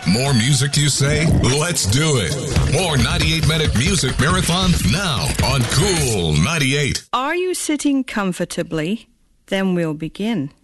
More music, you say? Let's do it. More 98-minute music marathon now on Cool 98. Are you sitting comfortably? Then we'll begin.